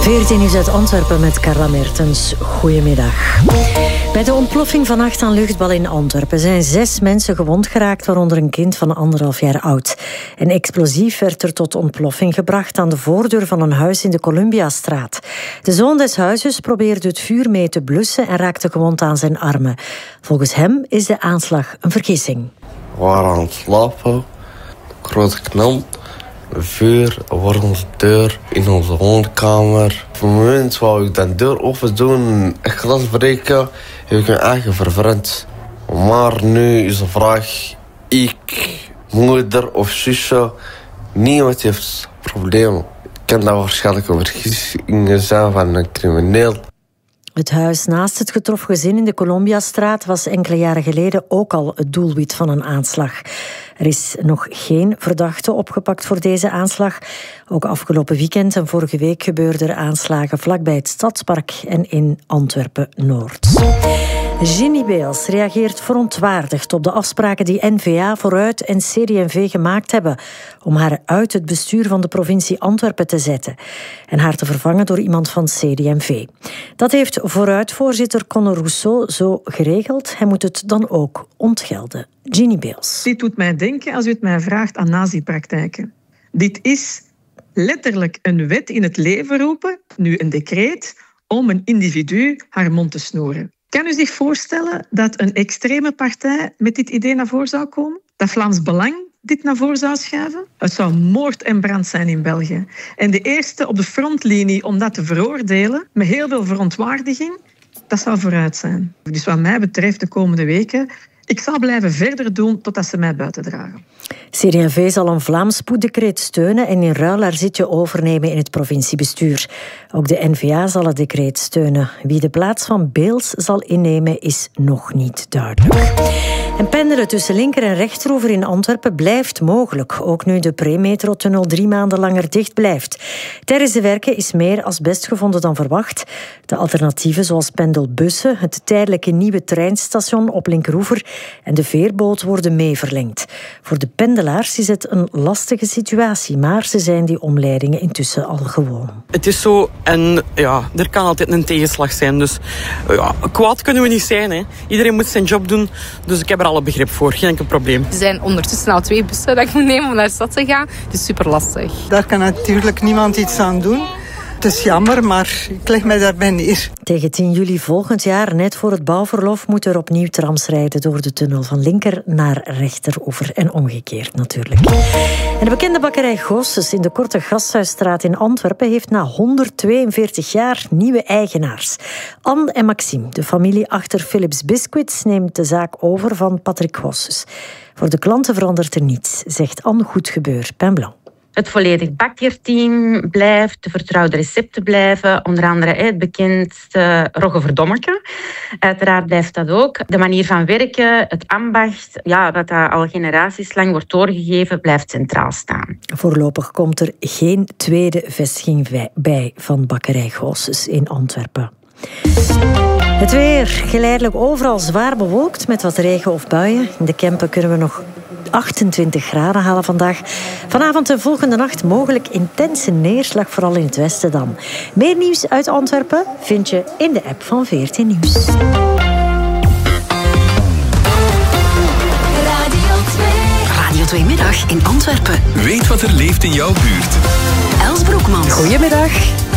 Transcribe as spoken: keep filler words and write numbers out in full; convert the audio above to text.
veertien Nieuws uit Antwerpen met Carla Mertens. Goedemiddag. Bij de ontploffing vannacht aan luchtbal in Antwerpen zijn zes mensen gewond geraakt, waaronder een kind van anderhalf jaar oud. Een explosief werd er tot ontploffing gebracht aan de voordeur van een huis in de Columbiastraat. De zoon des huizes probeerde het vuur mee te blussen en raakte gewond aan zijn armen. Volgens hem is de aanslag een vergissing. We waren aan het slapen, grote knal. Vuur, warme deur in onze woonkamer. Op het moment wou ik de deur open doen, een glas breken, heb ik mijn eigen verbrand. Maar nu is de vraag, ik, moeder of zusje, niemand heeft problemen. Ik kan dat waarschijnlijk een vergissing zijn van een crimineel. Het huis naast het getroffen gezin in de Columbiastraat was enkele jaren geleden ook al het doelwit van een aanslag. Er is nog geen verdachte opgepakt voor deze aanslag. Ook afgelopen weekend en vorige week gebeurden er aanslagen vlakbij het Stadspark en in Antwerpen-Noord. Ginny Beels reageert verontwaardigd op de afspraken die N V A, Vooruit en C D en V gemaakt hebben om haar uit het bestuur van de provincie Antwerpen te zetten en haar te vervangen door iemand van C D en V. Dat heeft Vooruit-voorzitter Conor Rousseau zo geregeld. Hij moet het dan ook ontgelden. Ginny Beels. Dit doet mij denken, als u het mij vraagt, aan nazi-praktijken. Dit is letterlijk een wet in het leven roepen, nu een decreet, om een individu haar mond te snoeren. Kan u zich voorstellen dat een extreme partij met dit idee naar voren zou komen? Dat Vlaams Belang dit naar voren zou schuiven? Het zou moord en brand zijn in België. En de eerste op de frontlinie om dat te veroordelen, met heel veel verontwaardiging, dat zou Vooruit zijn. Dus wat mij betreft de komende weken, ik zal blijven verder doen totdat ze mij buiten dragen. C D en V zal een Vlaams spoeddecreet steunen en in ruil haar zitje overnemen in het provinciebestuur. Ook de N V A zal het decreet steunen. Wie de plaats van Beels zal innemen is nog niet duidelijk. En pendelen tussen linker- en rechteroever in Antwerpen blijft mogelijk, ook nu de pre-metrotunnel drie maanden langer dicht blijft. Tijdens de werken is meer asbest gevonden dan verwacht. De alternatieven zoals pendelbussen, het tijdelijke nieuwe treinstation op linkeroever en de veerboot worden mee verlengd. Voor de pendelaars is het een lastige situatie, maar ze zijn die omleidingen intussen al gewoon. Het is zo en ja, er kan altijd een tegenslag zijn. Dus ja, kwaad kunnen we niet zijn. Hè. Iedereen moet zijn job doen, dus ik heb er alle begrip voor. Geen enkel probleem. Er zijn ondertussen al twee bussen dat ik moet nemen om naar de stad te gaan. Het is super lastig. Daar kan natuurlijk niemand iets aan doen. Het is jammer, maar ik leg mij daarbij neer. Tegen tien juli volgend jaar, net voor het bouwverlof, moeten er opnieuw trams rijden door de tunnel van linker naar rechteroever en omgekeerd natuurlijk. En de bekende bakkerij Goossens in de Korte Gasthuisstraat in Antwerpen heeft na honderdtweeënveertig jaar nieuwe eigenaars. Anne en Maxime, de familie achter Philips Biscuits, neemt de zaak over van Patrick Goossens. Voor de klanten verandert er niets, zegt Anne Goedgebeur, Pain Blanc. Het volledig bakkerteam blijft, de vertrouwde recepten blijven. Onder andere het bekendste roggeverdommeke. Uiteraard blijft dat ook. De manier van werken, het ambacht, ja, wat al generaties lang wordt doorgegeven, blijft centraal staan. Voorlopig komt er geen tweede vestiging bij van bakkerij Goossens in Antwerpen. Het weer, geleidelijk overal zwaar bewolkt met wat regen of buien. In de Kempen kunnen we nog achtentwintig graden halen vandaag. Vanavond en volgende nacht mogelijk intense neerslag, vooral in het westen dan. Meer nieuws uit Antwerpen vind je in de app van veertien Nieuws. Radio twee. Radio twee Middag in Antwerpen. Weet wat er leeft in jouw buurt. Els Broekmans. Goedemiddag.